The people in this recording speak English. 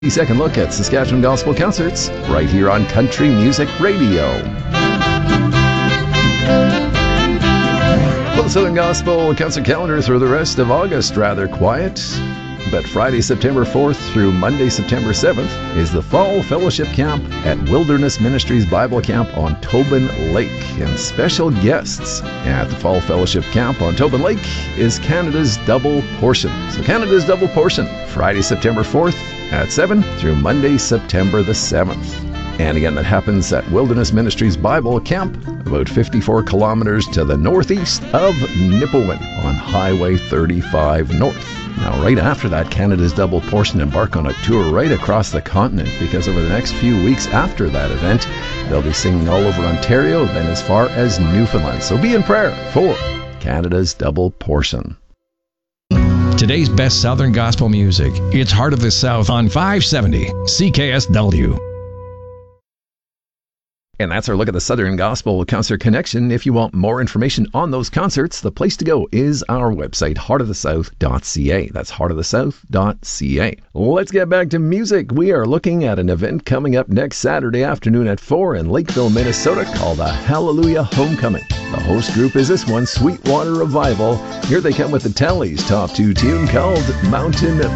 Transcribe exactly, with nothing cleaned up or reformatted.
Second look at Saskatchewan Gospel Concerts right here on Country Music Radio. Well, the Southern Gospel Concert calendar for the rest of August rather quiet, but Friday, September fourth through Monday, September seventh is the Fall Fellowship Camp at Wilderness Ministries Bible Camp on Tobin Lake. And special guests at the Fall Fellowship Camp on Tobin Lake is Canada's Double Portion. So Canada's Double Portion, Friday, September fourth at seven through Monday, September the seventh. And again, that happens at Wilderness Ministries Bible Camp, about fifty-four kilometers to the northeast of Nipawin on Highway thirty-five North. Now, right after that, Canada's Double Portion embark on a tour right across the continent, because over the next few weeks after that event, they'll be singing all over Ontario, then as far as Newfoundland. So be in prayer for Canada's Double Portion. Today's best Southern Gospel music. It's Heart of the South on five seventy C K S W. And that's our look at the Southern Gospel Concert Connection. If you want more information on those concerts, the place to go is our website, heart of the south dot c a. That's heart of the south dot c a. Let's get back to music. We are looking at an event coming up next Saturday afternoon at four in Lakeville, Minnesota, called the Hallelujah Homecoming. The host group is this one, Sweetwater Revival. Here they come with the Tellys' top two tune called Mountain